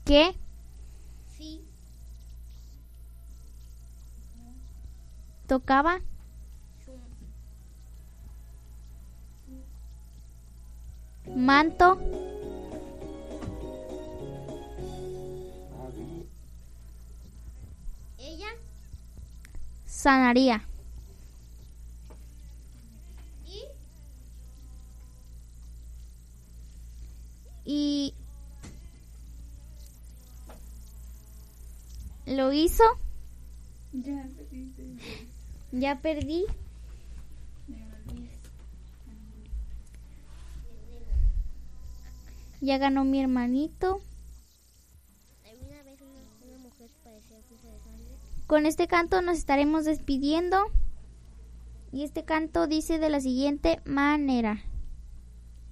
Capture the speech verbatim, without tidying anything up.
¿Qué? Sí. ¿Tocaba? ¿Manto? Ella. Sanaría. Y. ¿Y lo hizo? Ya perdiste. Ya perdí. Ya ganó mi hermanito. ¿Alguna vez una, una mujer parecía fluja de sangre? Con este canto nos estaremos despidiendo. Y este canto dice de la siguiente manera.